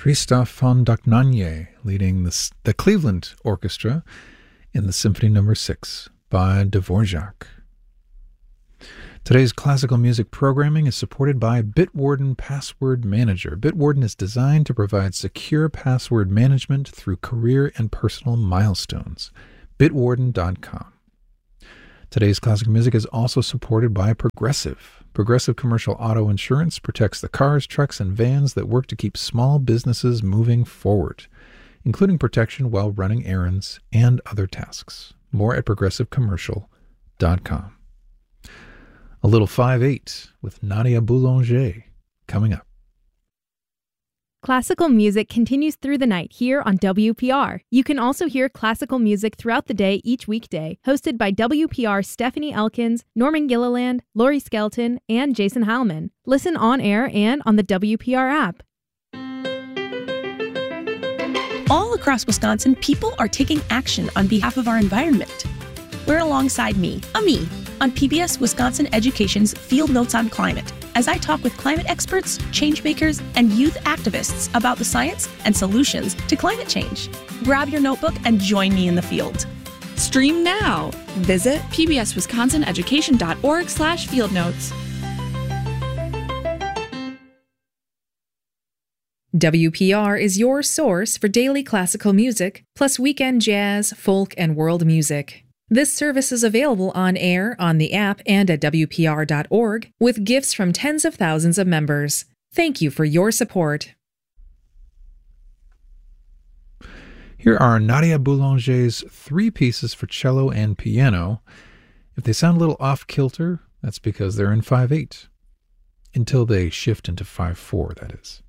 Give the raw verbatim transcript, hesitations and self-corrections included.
Christoph von Dohnanyi leading the, the Cleveland Orchestra in the Symphony Number six by Dvorak. Today's classical music programming is supported by Bitwarden Password Manager. Bitwarden is designed to provide secure password management through career and personal milestones. bitwarden dot com. Today's classical music is also supported by Progressive. Progressive Commercial Auto Insurance protects the cars, trucks, and vans that work to keep small businesses moving forward, including protection while running errands and other tasks. More at progressive commercial dot com. A little five eight with Nadia Boulanger coming up. Classical music continues through the night here on W P R. You can also hear classical music throughout the day each weekday, hosted by W P R Stephanie Elkins, Norman Gilliland, Laurie Skelton, and Jason Heilman. Listen on air and on the W P R app. All across Wisconsin, people are taking action on behalf of our environment. We're alongside me, Ami, on P B S Wisconsin Education's Field Notes on Climate, as I talk with climate experts, change makers, and youth activists about the science and solutions to climate change. Grab your notebook and join me in the field. Stream now. Visit pbswisconsineducation.org slash field notes. W P R is your source for daily classical music, plus weekend jazz, folk, and world music. This service is available on air, on the app, and at W P R dot org, with gifts from tens of thousands of members. Thank you for your support. Here are Nadia Boulanger's three pieces for cello and piano. If they sound a little off-kilter, that's because they're in five eight. Until they shift into five four, that is.